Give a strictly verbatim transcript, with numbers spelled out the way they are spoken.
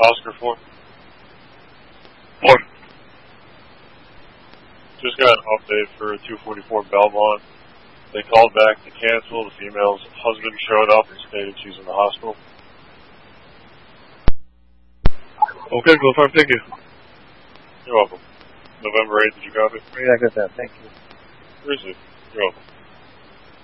Oscar four. One. Just got an update for two forty-four Belmont. They called back to cancel. The female's husband showed up and stated she's in the hospital. Okay, go far. Thank you. You're welcome. November eighth, did you copy? Yeah, I got that. Thank you. Where is it? You're welcome.